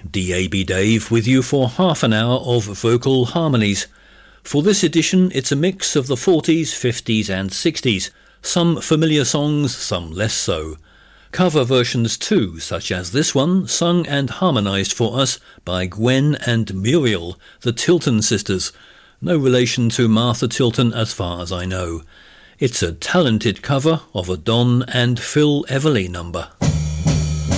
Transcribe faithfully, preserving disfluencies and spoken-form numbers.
D A B Dave with you for half an hour of vocal harmonies. For this edition, it's a mix of the forties, fifties and sixties. Some familiar songs, some less so. Cover versions too, such as this one, sung and harmonised for us by Gwen and Muriel, the Tilton sisters. No relation to Martha Tilton as far as I know. It's a talented cover of a Don and Phil Everly number.